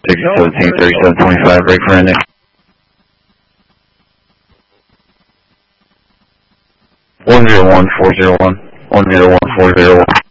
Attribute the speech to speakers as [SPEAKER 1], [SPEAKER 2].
[SPEAKER 1] 17, 37, 25, break for ending. 101401, 101401.